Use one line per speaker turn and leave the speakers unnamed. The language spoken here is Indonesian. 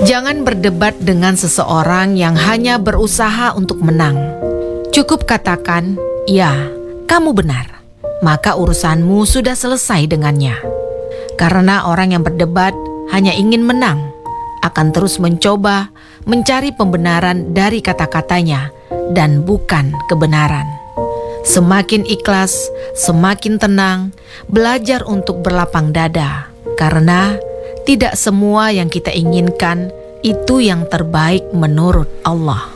Jangan berdebat dengan seseorang yang hanya berusaha untuk menang. Cukup katakan, "Ya, kamu benar." Maka urusanmu sudah selesai dengannya. Karena orang yang berdebat hanya ingin menang, akan terus mencoba mencari pembenaran dari kata-katanya dan bukan kebenaran. Semakin ikhlas, semakin tenang, belajar untuk berlapang dada. Karena tidak semua yang kita inginkan itu yang terbaik menurut Allah.